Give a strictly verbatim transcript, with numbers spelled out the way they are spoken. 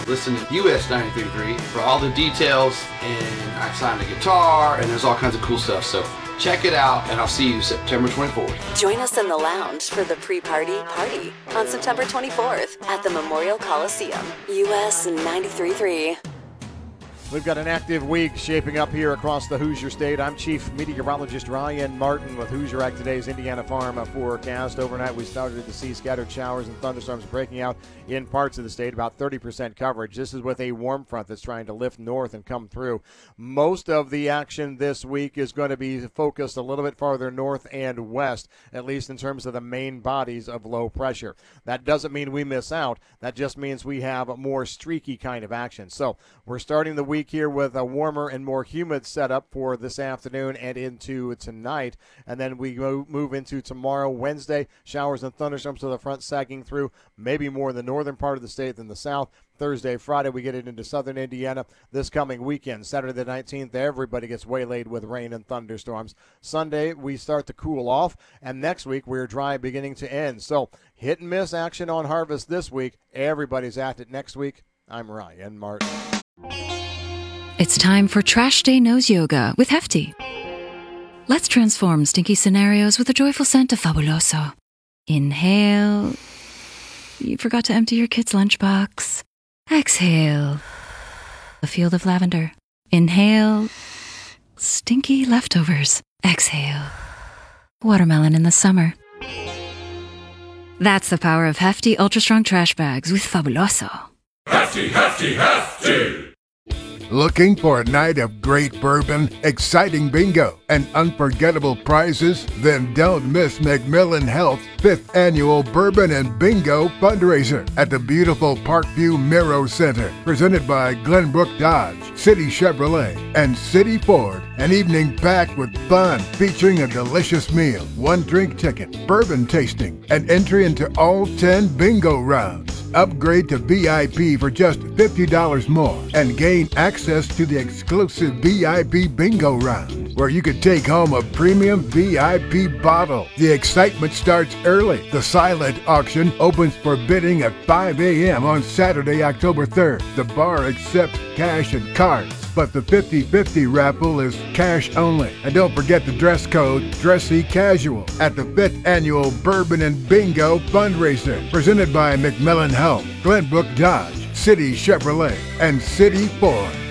listen to U S ninety-three point three for all the details, and I signed a guitar, and there's all kinds of cool stuff. So check it out, and I'll see you September twenty-fourth. Join us in the lounge for the pre-party party on September twenty-fourth at the Memorial Coliseum. U S ninety-three point three. We've got an active week shaping up here across the Hoosier State. I'm Chief Meteorologist Ryan Martin with Hoosier Act Today's Indiana Farm forecast. Overnight, we started to see scattered showers and thunderstorms breaking out in parts of the state, about thirty percent coverage. This is with a warm front that's trying to lift north and come through. Most of the action this week is going to be focused a little bit farther north and west, at least in terms of the main bodies of low pressure. That doesn't mean we miss out. That just means we have a more streaky kind of action. So we're starting the week here with a warmer and more humid setup for this afternoon and into tonight, and then we move into tomorrow, Wednesday. Showers and thunderstorms to the front sagging through, maybe more in the northern part of the state than the south. Thursday, Friday, we get it into southern Indiana. This coming weekend, Saturday the nineteenth, everybody gets waylaid with rain and thunderstorms. Sunday, we start to cool off, and next week we're dry beginning to end. So hit and miss action on harvest this week. Everybody's at it next week. I'm Ryan Martin. It's time for Trash Day Nose Yoga with Hefty. Let's transform stinky scenarios with a joyful scent of Fabuloso. Inhale. You forgot to empty your kid's lunchbox. Exhale. A field of lavender. Inhale. Stinky leftovers. Exhale. Watermelon in the summer. That's the power of Hefty Ultra Strong Trash Bags with Fabuloso. Hefty, Hefty, Hefty! Looking for a night of great bourbon, exciting bingo, and unforgettable prizes? Then don't miss McMillan Health's fifth annual Bourbon and Bingo fundraiser at the beautiful Parkview Miro Center, presented by Glenbrook Dodge, City Chevrolet, and City Ford. An evening packed with fun, featuring a delicious meal, one drink ticket, bourbon tasting, and entry into all ten bingo rounds. Upgrade to V I P for just fifty dollars more and gain access to the exclusive V I P bingo round, where you could take home a premium V I P bottle. The excitement starts early. The silent auction opens for bidding at five a.m. on Saturday, October third. The bar accepts cash and cards, but the fifty-fifty raffle is cash only. And don't forget the dress code, dressy casual, at the fifth annual Bourbon and Bingo fundraiser, presented by McMillan Health, Glenbrook Dodge, City Chevrolet, and City Ford.